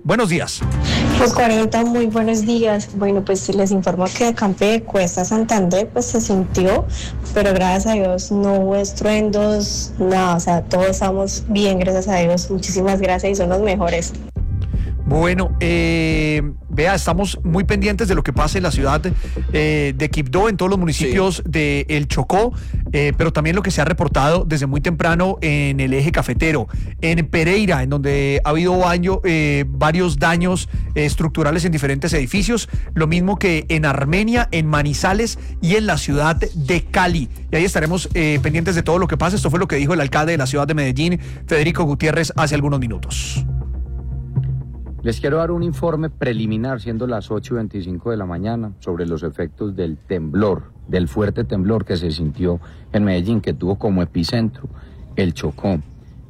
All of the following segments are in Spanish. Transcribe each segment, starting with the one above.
Buenos días. Pues 40, muy buenos días. Bueno, pues les informo que Campe de Cuesta Santander pues se sintió, pero gracias a Dios no hubo estruendos, nada, o sea, todos estamos bien, gracias a Dios. Muchísimas gracias y son los mejores. Bueno, vea, estamos muy pendientes de lo que pasa en la ciudad de Quibdó, en todos los municipios de El Chocó, pero también lo que se ha reportado desde muy temprano en el eje cafetero, en Pereira, en donde ha habido varios daños estructurales en diferentes edificios, lo mismo que en Armenia, en Manizales y en la ciudad de Cali. Y ahí estaremos pendientes de todo lo que pasa. Esto fue lo que dijo el alcalde de la ciudad de Medellín, Federico Gutiérrez, hace algunos minutos. Les quiero dar un informe preliminar, siendo las 8:25 de la mañana, sobre los efectos del temblor, del fuerte temblor que se sintió en Medellín, que tuvo como epicentro el Chocó.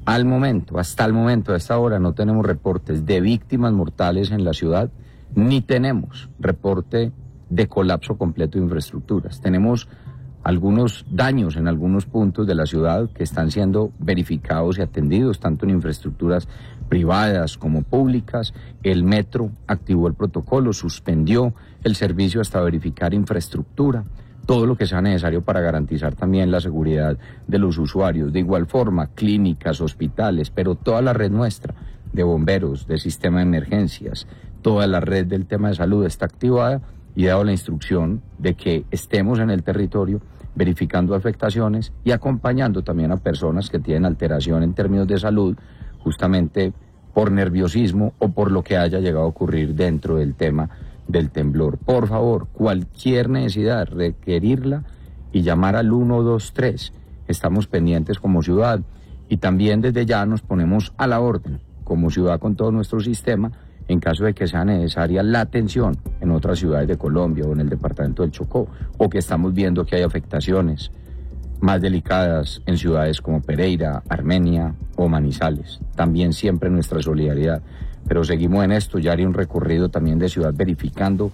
Hasta el momento, a esta hora, no tenemos reportes de víctimas mortales en la ciudad, ni tenemos reporte de colapso completo de infraestructuras. Tenemos algunos daños en algunos puntos de la ciudad que están siendo verificados y atendidos, tanto en infraestructuras privadas como públicas. El metro activó el protocolo, suspendió el servicio hasta verificar infraestructura, todo lo que sea necesario para garantizar también la seguridad de los usuarios. De igual forma, clínicas, hospitales, pero toda la red nuestra de bomberos, de sistema de emergencias, toda la red del tema de salud está activada y dado la instrucción de que estemos en el territorio verificando afectaciones y acompañando también a personas que tienen alteración en términos de salud, justamente por nerviosismo o por lo que haya llegado a ocurrir dentro del tema del temblor. Por favor, cualquier necesidad, requerirla y llamar al 123. Estamos pendientes como ciudad y también desde ya nos ponemos a la orden como ciudad con todo nuestro sistema en caso de que sea necesaria la atención en otras ciudades de Colombia o en el departamento del Chocó, o que estamos viendo que hay afectaciones más delicadas en ciudades como Pereira, Armenia o Manizales. También siempre nuestra solidaridad. Pero seguimos en esto, ya haré un recorrido también de ciudad verificando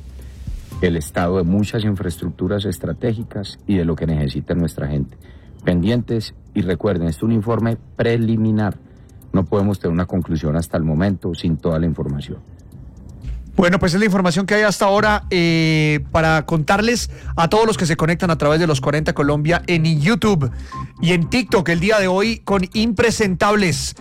el estado de muchas infraestructuras estratégicas y de lo que necesita nuestra gente. Pendientes y recuerden, esto es un informe preliminar. No podemos tener una conclusión hasta el momento sin toda la información. Bueno, pues es la información que hay hasta ahora para contarles a todos los que se conectan a través de los 40 Colombia en YouTube y en TikTok el día de hoy con Impresentables.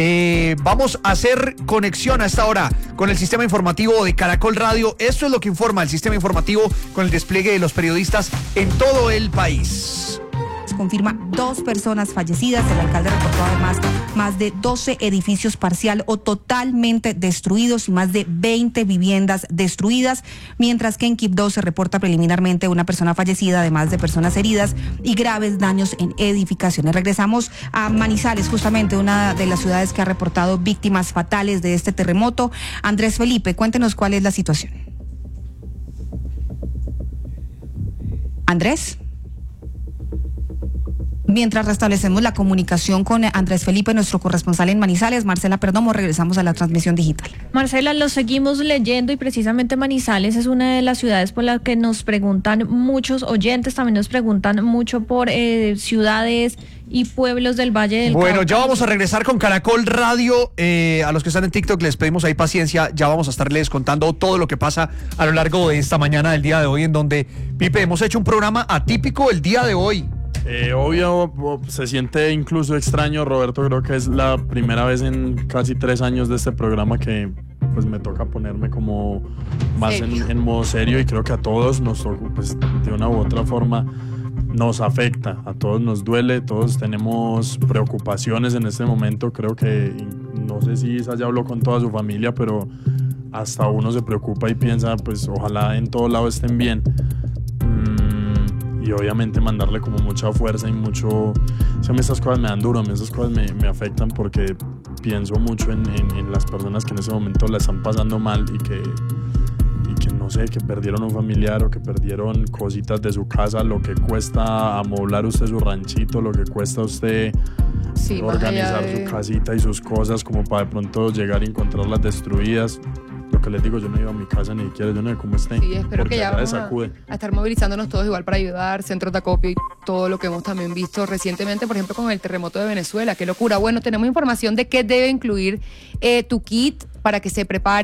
Vamos a hacer conexión a esta hora con el sistema informativo de Caracol Radio. Esto es lo que informa el sistema informativo con el despliegue de los periodistas en todo el país. Confirma 2 personas fallecidas. El alcalde reportó además más de 12 edificios parcial o totalmente destruidos y más de 20 viviendas destruidas, mientras que en Quibdó se reporta preliminarmente una persona fallecida, además de personas heridas y graves daños en edificaciones. Regresamos a Manizales, justamente una de las ciudades que ha reportado víctimas fatales de este terremoto. Andrés Felipe, cuéntenos cuál es la situación. Andrés. Mientras restablecemos la comunicación con Andrés Felipe, nuestro corresponsal en Manizales, Marcela Perdomo, regresamos a la transmisión digital. Marcela, lo seguimos leyendo y precisamente Manizales es una de las ciudades por las que nos preguntan muchos oyentes, también nos preguntan mucho por ciudades y pueblos del Valle del Cauca. Bueno, ya vamos a regresar con Caracol Radio. A los que están en TikTok les pedimos ahí paciencia, ya vamos a estarles contando todo lo que pasa a lo largo de esta mañana del día de hoy, en donde, Pipe, hemos hecho un programa atípico el día de hoy. Obvio, se siente incluso extraño, Roberto. Creo que es la primera vez en casi 3 años de este programa que pues me toca ponerme como más en modo serio, y creo que a todos nos toca, pues de una u otra forma nos afecta, a todos nos duele, todos tenemos preocupaciones en este momento. Creo que, no sé si Isa ya habló con toda su familia, pero hasta uno se preocupa y piensa, pues ojalá en todo lado estén bien. Y obviamente mandarle como mucha fuerza y mucho... O sea, estas cosas me dan duro, a mí esas cosas me afectan porque pienso mucho en las personas que en ese momento la están pasando mal y que no sé, que perdieron un familiar o que perdieron cositas de su casa, lo que cuesta amoblar usted su ranchito, lo que cuesta usted organizar su casita y sus cosas como para de pronto llegar y encontrarlas destruidas. Lo que les digo, yo no iba a mi casa ni siquiera, yo no sé cómo estén. Sí, espero que ya vamos a estar movilizándonos todos igual para ayudar, centros de acopio y todo lo que hemos también visto recientemente, por ejemplo, con el terremoto de Venezuela. ¡Qué locura! Bueno, tenemos información de qué debe incluir tu kit para que se prepare